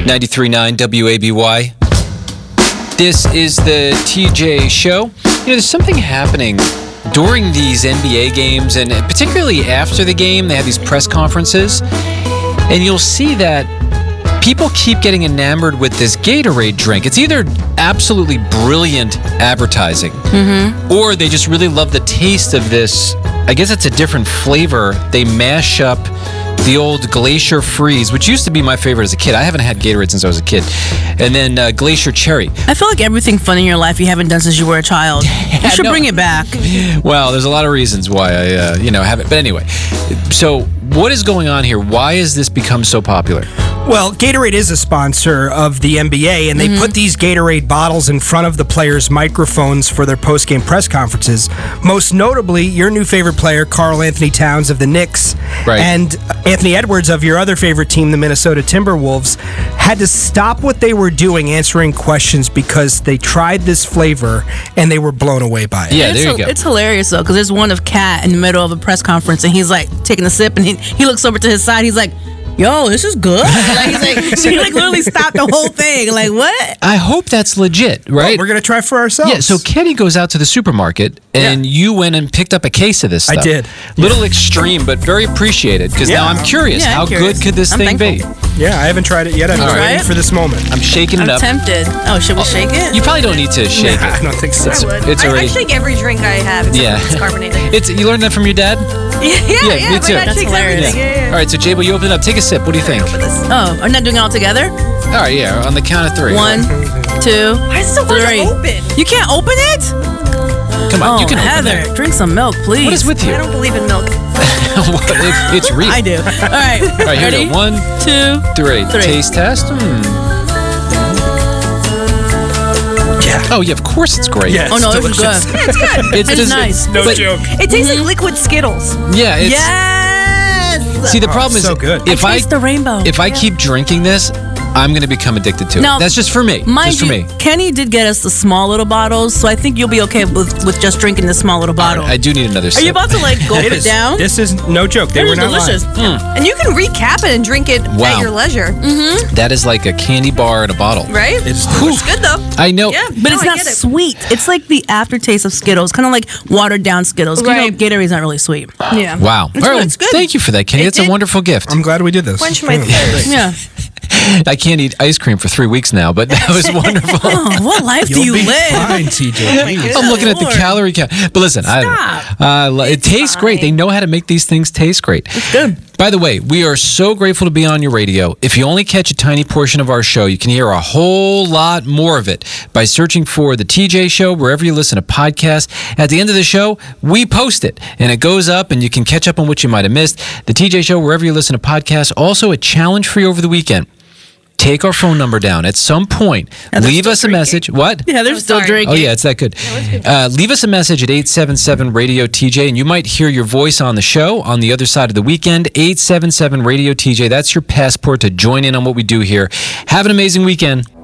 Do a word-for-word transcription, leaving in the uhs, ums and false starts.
ninety-three point nine W A B Y. This is the T J Show. You know, there's something happening during these N B A games, and particularly after the game, they have these press conferences, and you'll see that people keep getting enamored with this Gatorade drink. It's either absolutely brilliant advertising, mm-hmm. or they just really love the taste of this. I guess it's a different flavor. They mash up the old Glacier Freeze, which used to be my favorite as a kid. I haven't had Gatorade since I was a kid. And then uh, Glacier Cherry. I feel like everything fun in your life you haven't done since you were a child. You should bring it back. Well, there's a lot of reasons why I, uh, you know, have it. But anyway, so what is going on here? Why has this become so popular? Well, Gatorade is a sponsor of the N B A, and they mm-hmm. put these Gatorade bottles in front of the players' microphones for their post-game press conferences. Most notably, your new favorite player, Karl Anthony Towns of the Knicks, right. and Anthony Edwards of your other favorite team, the Minnesota Timberwolves, had to stop what they were doing answering questions because they tried this flavor and they were blown away by it. Yeah, it's there you a, go. It's hilarious, though, because there's one of Kat in the middle of a press conference, and he's, like, taking a sip, and he, he looks over to his side. He's like, yo, this is good. Like, he's like, he like literally stopped the whole thing. Like, what? I hope that's legit, right? Well, we're going to try for ourselves. Yeah, so Kenny goes out to the supermarket, and yeah. you went and picked up a case of this stuff. I did. Little extreme, but very appreciated, because yeah. now I'm curious. Yeah, I'm how curious. good could this I'm thing thankful. be? Yeah, I haven't tried it yet. I'm All waiting right. for this moment. I'm shaking I'm it up. tempted. Oh, should we shake it? You probably don't need to shake nah, it. I don't think so. It's, I would. it's I, already... I shake every drink I have. Except Yeah. It's carbonated. It's, you learned that from your dad? yeah, yeah, Yeah, me too. My dad That's shakes hilarious. everything. Yeah, yeah. All right, so Jabo, you open it up. Take a sip. What do you think? Open this. Oh, I'm not doing it all together? All right, yeah, on the count of three. One, two, Why is it so hard three. to open? You can't open it? Come on, Oh, you can Heather, open drink some milk, please. it. What is with you? I don't believe in milk. Well, it, it's real. I do. All right. All right, here Ready? we go. One, two, three. Three. Taste test. Hmm. Yeah. Oh, yeah, of course it's great. Yeah, Oh, no, it's this is delicious. good. Yeah, it's good. It's, It's nice. No but- joke. It tastes like liquid Skittles. Yeah, it's... Yes! See, the Oh, problem is, so good. if I I taste the rainbow. if I keep drinking this, I'm going to become addicted to it. Now, That's just for me. Mind Just for you, me. Kenny did get us the small little bottles, so I think you'll be okay with, with just drinking the small little bottle. I do need another Are sip. you about to like gulp It it, is, down? This is no joke. They It were is not delicious. lying. And you can recap it and drink it Wow. at your leisure. That is like a candy bar in a bottle. Right? It's It's good, though. I know. Yeah. But No, it's I not get it. sweet. It's like the aftertaste of Skittles, kind of like watered down Skittles. You know, Right. Gatorade's not really sweet. Yeah. Wow. It's All good. right, It's good. Thank you for that, Kenny. It It's a did- wonderful gift. I'm glad we did this. Quench my Yeah. thirst. Yeah. I can't eat ice cream for three weeks now, but that was wonderful. Oh, what life do You'll you be live? fine, T J. Please. I'm looking at the Lord. calorie count. But listen, I, Stop. uh, lo- it tastes great. They know how to make these things taste great. It's good. By the way, we are so grateful to be on your radio. If you only catch a tiny portion of our show, you can hear a whole lot more of it by searching for The T J Show wherever you listen to podcasts. At the end of the show, we post it, and it goes up, and you can catch up on what you might have missed. The T J Show wherever you listen to podcasts. Also, a challenge for you over the weekend. Take our phone number down. At some point, And they're leave still us a drinking. message. What? Yeah, they're Oh, still sorry. drinking. Oh, yeah, it's that good. Uh, leave us a message at eight seven seven radio T J, and you might hear your voice on the show on the other side of the weekend. eight seven seven radio T J. That's your passport to join in on what we do here. Have an amazing weekend.